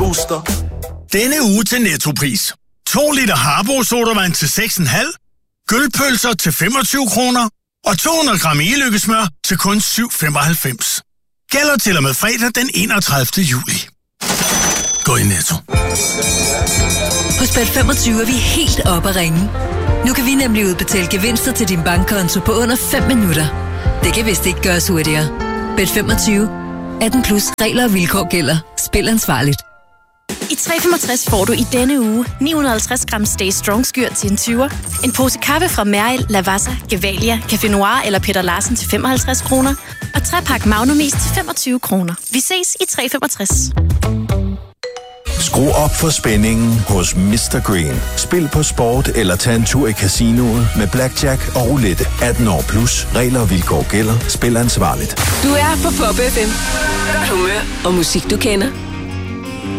booster. Denne uge til Nettopris. 2 liter Harbo sodavand til 6,5, gølpølser til 25 kroner og 200 gram e-lykkesmør til kun 7,95. Gælder til og med fredag den 31. juli. Gå i Netto. Hos Bet25 er vi helt oppe at ringe. Nu kan vi nemlig udbetale gevinster til din bankkonto på under 5 minutter. Det kan vist ikke gøres hurtigere. Bet25. 18 plus regler og vilkår gælder. Spil ansvarligt. I 365 får du i denne uge 950 gram Stay Strong Skyr til en 20'er, en pose kaffe fra Merrill, Lavazza, Gevalia, Café Noir eller Peter Larsen til 55 kroner, og 3-pakke Magnumis til 25 kroner. Vi ses i 365. Skru op for spændingen hos Mr. Green. Spil på sport eller tag en tur i casinoet med blackjack og roulette. 18 år plus. Regler og vilkår gælder. Spil ansvarligt. Du er på Pop FM. Godt humør og musik, du kender.